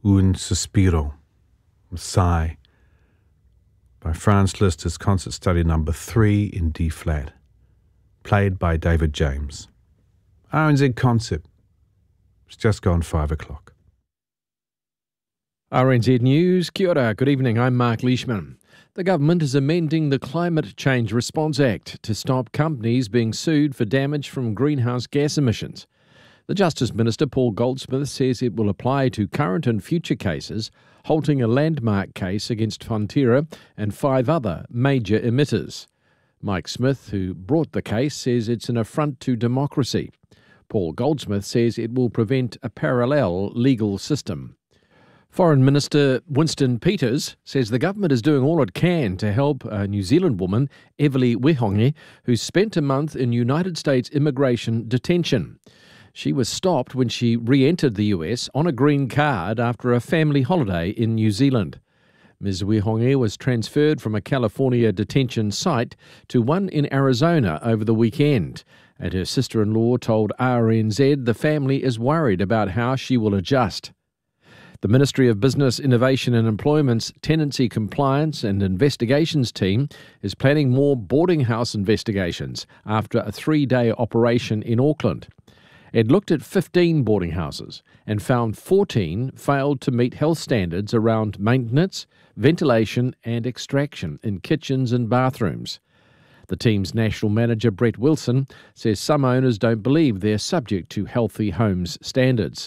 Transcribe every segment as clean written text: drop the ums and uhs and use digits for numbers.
Un Suspiro, a sigh, by Franz Liszt's concert study number 3 in D-flat, played by David James. RNZ Concert. It's just gone 5 o'clock. RNZ News, kia ora, good evening, I'm Mark Leishman. The government is amending the Climate Change Response Act to stop companies being sued for damage from greenhouse gas emissions. The Justice Minister, Paul Goldsmith, says it will apply to current and future cases, halting a landmark case against Fonterra and 5 other major emitters. Mike Smith, who brought the case, says it's an affront to democracy. Paul Goldsmith says it will prevent a parallel legal system. Foreign Minister Winston Peters says the government is doing all it can to help a New Zealand woman, Evely Wehonge, who spent a month in United States immigration detention. She was stopped when she re-entered the US on a green card after a family holiday in New Zealand. Ms. Wehonge was transferred from a California detention site to one in Arizona over the weekend, and her sister-in-law told RNZ the family is worried about how she will adjust. The Ministry of Business, Innovation and Employment's Tenancy Compliance and Investigations team is planning more boarding house investigations after a 3-day operation in Auckland. It looked at 15 boarding houses and found 14 failed to meet health standards around maintenance, ventilation and extraction in kitchens and bathrooms. The team's national manager, Brett Wilson, says some owners don't believe they're subject to healthy homes standards.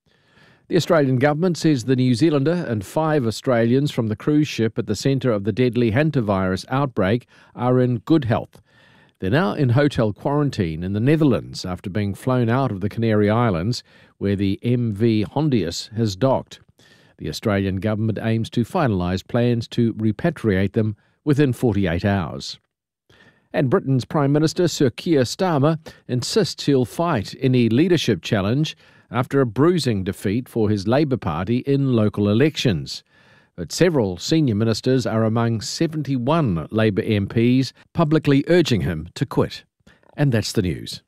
The Australian government says the New Zealander and 5 Australians from the cruise ship at the centre of the deadly hantavirus outbreak are in good health. They're now in hotel quarantine in the Netherlands after being flown out of the Canary Islands, where the MV Hondius has docked. The Australian government aims to finalise plans to repatriate them within 48 hours. And Britain's Prime Minister Sir Keir Starmer insists he'll fight any leadership challenge after a bruising defeat for his Labour Party in local elections. But several senior ministers are among 71 Labour MPs publicly urging him to quit. And that's the news.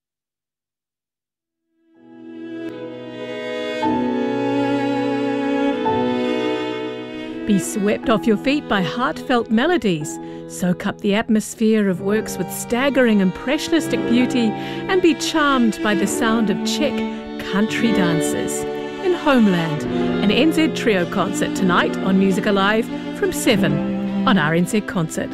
Be swept off your feet by heartfelt melodies. Soak up the atmosphere of works with staggering impressionistic beauty and be charmed by the sound of Czech country dances. In Homeland, an NZ Trio concert tonight on Music Alive from 7 on RNZ Concert.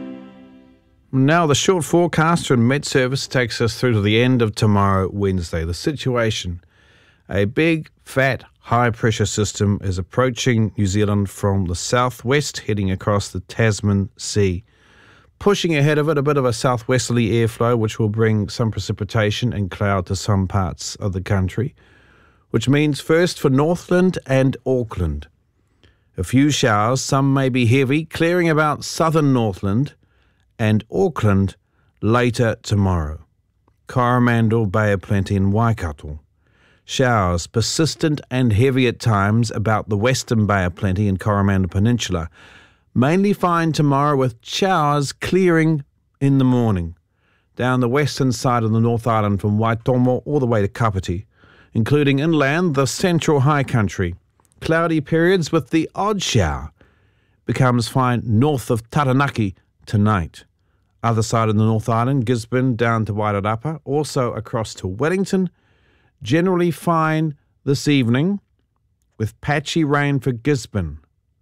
Now the short forecast from Met Service takes us through to the end of tomorrow, Wednesday. The situation: a big, fat, high-pressure system is approaching New Zealand from the southwest, heading across the Tasman Sea. Pushing ahead of it, a bit of a southwesterly airflow, which will bring some precipitation and cloud to some parts of the country, which means first for Northland and Auckland. A few showers, some may be heavy, clearing about southern Northland and Auckland later tomorrow. Coromandel, Bay of Plenty and Waikato. Showers, persistent and heavy at times, about the western Bay of Plenty and Coromandel Peninsula. Mainly fine tomorrow with showers clearing in the morning. Down the western side of the North Island from Waitomo all the way to Kapiti, including inland the central high country. Cloudy periods with the odd shower. Becomes fine north of Taranaki tonight. Other side of the North Island, Gisborne down to Wairarapa, also across to Wellington. Generally fine this evening with patchy rain for Gisborne.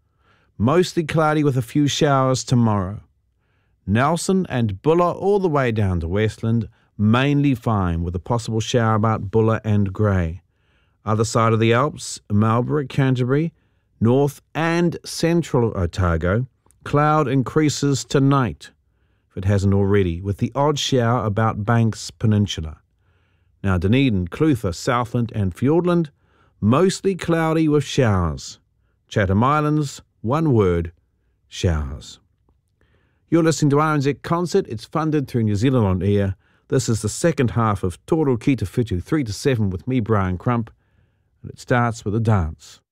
Mostly cloudy with a few showers tomorrow. Nelson and Buller all the way down to Westland, mainly fine with a possible shower about Buller and Grey. Other side of the Alps, Marlborough, Canterbury, North and Central Otago, cloud increases tonight, if it hasn't already, with the odd shower about Banks Peninsula. Now Dunedin, Clutha, Southland and Fiordland, mostly cloudy with showers. Chatham Islands, one word, showers. You're listening to RNZ Concert. It's funded through New Zealand On Air. This is the second half of Toro Ki Te Whitu 3 to 7 with me, Brian Crump, and it starts with a dance.